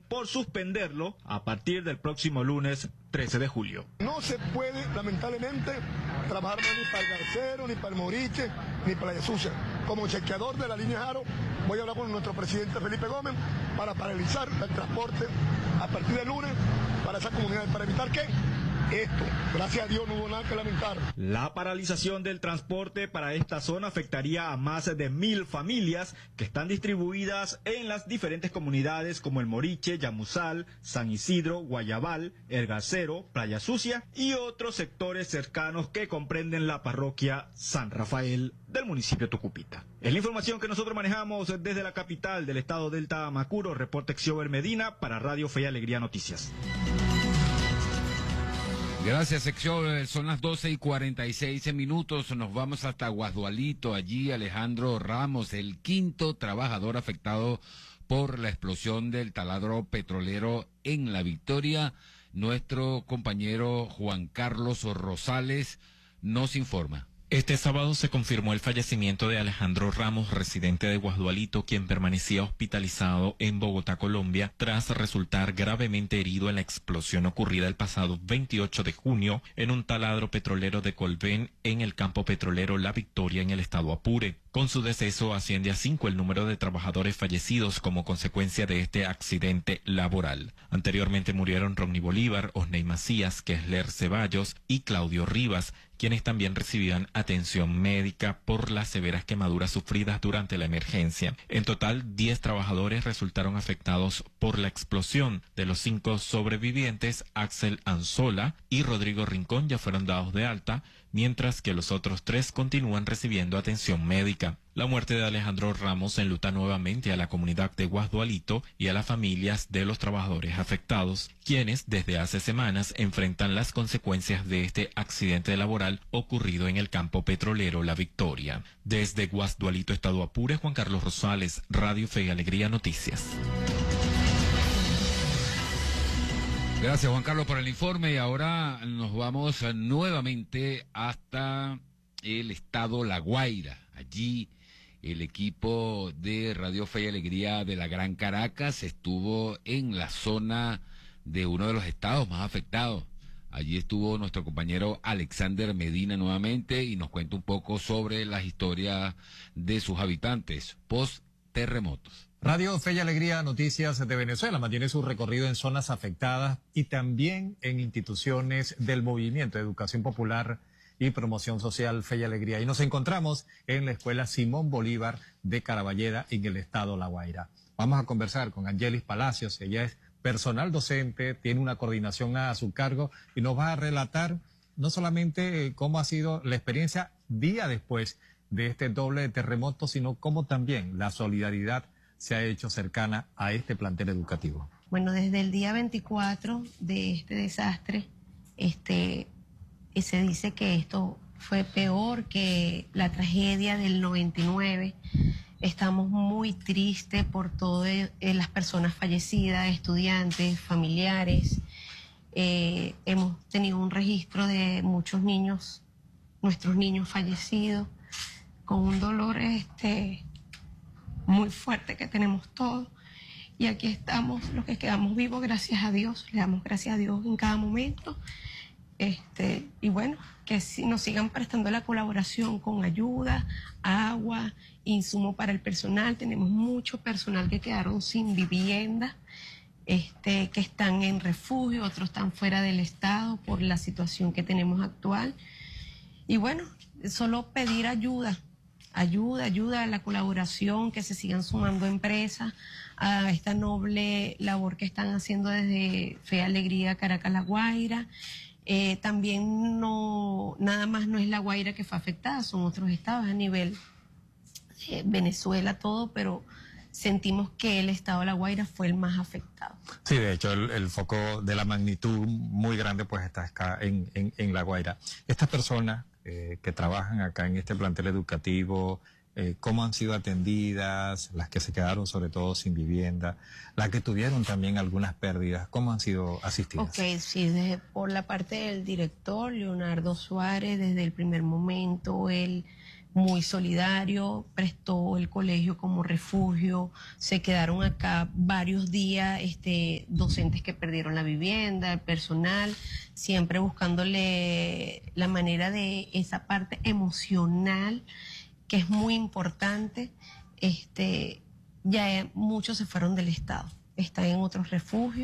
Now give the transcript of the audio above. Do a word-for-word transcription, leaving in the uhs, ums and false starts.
por suspenderlo a partir del próximo lunes trece de julio. No se puede, lamentablemente, trabajar más ni para el Garcero, ni para el Moriche, ni para la Sucia. Como chequeador de la línea Jaro, voy a hablar con nuestro presidente Felipe Gómez para paralizar el transporte a partir del lunes para esa comunidad, para evitar que esto, gracias a Dios, no hubo nada que lamentar. La paralización del transporte para esta zona afectaría a más de mil familias que están distribuidas en las diferentes comunidades como el Moriche, Yamusal, San Isidro, Guayabal, El Garcero, Playa Sucia y otros sectores cercanos que comprenden la parroquia San Rafael del municipio de Tucupita. Es la información que nosotros manejamos desde la capital del estado Delta Amacuro. Reporte Xiober Medina para Radio Fe y Alegría Noticias. Gracias, sección. Son las doce y cuarenta y seis minutos. Nos vamos hasta Guasdualito. Allí Alejandro Ramos, el quinto trabajador afectado por la explosión del taladro petrolero en La Victoria. Nuestro compañero Juan Carlos Rosales nos informa. Este sábado se confirmó el fallecimiento de Alejandro Ramos, residente de Guasdualito, quien permanecía hospitalizado en Bogotá, Colombia, tras resultar gravemente herido en la explosión ocurrida el pasado veintiocho de junio en un taladro petrolero de Colbén en el campo petrolero La Victoria en el estado Apure. Con su deceso asciende a cinco el número de trabajadores fallecidos como consecuencia de este accidente laboral. Anteriormente murieron Ronnie Bolívar, Osney Macías, Kessler Ceballos y Claudio Rivas, quienes también recibían atención médica por las severas quemaduras sufridas durante la emergencia. En total, diez trabajadores resultaron afectados por la explosión. De los cinco sobrevivientes, Axel Anzola y Rodrigo Rincón ya fueron dados de alta, mientras que los otros tres continúan recibiendo atención médica. La muerte de Alejandro Ramos enluta nuevamente a la comunidad de Guasdualito y a las familias de los trabajadores afectados, quienes desde hace semanas enfrentan las consecuencias de este accidente laboral ocurrido en el campo petrolero La Victoria. Desde Guasdualito, estado Apure, Juan Carlos Rosales, Radio Fe y Alegría Noticias. Gracias, Juan Carlos, por el informe. Y ahora nos vamos nuevamente hasta el estado La Guaira. Allí el equipo de Radio Fe y Alegría de la Gran Caracas estuvo en la zona de uno de los estados más afectados. Allí estuvo nuestro compañero Alexander Medina nuevamente y nos cuenta un poco sobre las historias de sus habitantes post terremotos. Radio Fe y Alegría Noticias de Venezuela mantiene su recorrido en zonas afectadas y también en instituciones del Movimiento de Educación Popular y Promoción Social Fe y Alegría. Y nos encontramos en la Escuela Simón Bolívar de Caraballeda, en el estado La Guaira. Vamos a conversar con Angelis Palacios. Ella es personal docente, tiene una coordinación a su cargo y nos va a relatar no solamente cómo ha sido la experiencia día después de este doble terremoto, sino cómo también la solidaridad se ha hecho cercana a este plantel educativo. Bueno, desde el día veinticuatro de este desastre, este, se dice que esto fue peor que la tragedia del noventa y nueve. Estamos muy tristes por todas eh, las personas fallecidas, estudiantes, familiares. Eh, hemos tenido un registro de muchos niños, nuestros niños fallecidos, con un dolor este muy fuerte que tenemos todos. Y aquí estamos, los que quedamos vivos, gracias a Dios, le damos gracias a Dios en cada momento. Este, y bueno, que si nos sigan prestando la colaboración con ayuda, agua, insumo para el personal. Tenemos mucho personal que quedaron sin vivienda, este, que están en refugio, otros están fuera del estado por la situación que tenemos actual. Y bueno, solo pedir ayuda, ayuda, ayuda a la colaboración, que se sigan sumando empresas a esta noble labor que están haciendo desde Fe Alegría Caracas La Guaira. Eh, también no, nada más no es La Guaira que fue afectada, son otros estados a nivel eh, Venezuela, todo, pero sentimos que el estado de La Guaira fue el más afectado. Sí, de hecho, el, el foco de la magnitud muy grande pues está acá en, en, en La Guaira. Estas personas eh, que trabajan acá en este plantel educativo, eh, cómo han sido atendidas, las que se quedaron sobre todo sin vivienda, las que tuvieron también algunas pérdidas, cómo han sido asistidas. Ok, sí, desde, por la parte del director, Leonardo Suárez, desde el primer momento, él muy solidario, prestó el colegio como refugio, se quedaron acá varios días, este, docentes que perdieron la vivienda, el personal, siempre buscándole la manera de esa parte emocional que es muy importante. Este, ya muchos se fueron del estado, están en otros refugios.